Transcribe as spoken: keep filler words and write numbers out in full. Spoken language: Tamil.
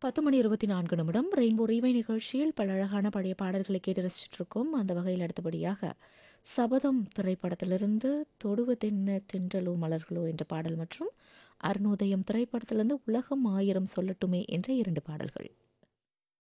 பத்து மணி இருபத்தி நான்கு நிமிடம் ரெயின்போ ரீவை நிகழ்ச்சியில் பல அழகான பழைய பாடல்களை கேட்டு ரசிச்சுட்டு இருக்கோம். அந்த வகையில் அடுத்தபடியாக சபதம் திரைப்படத்திலிருந்து தொடுவ தென்ன தென்றலோ மலர்களோ என்ற பாடல் மற்றும் அருணோதயம் திரைப்படத்திலிருந்து உலகம் ஆயிரம் சொல்லட்டுமே என்ற இரண்டு பாடல்கள்.